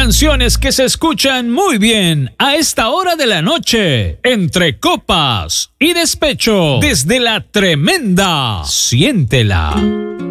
canciones que se escuchan muy bien a esta hora de la noche, entre copas y despecho, desde la tremenda. Siéntela.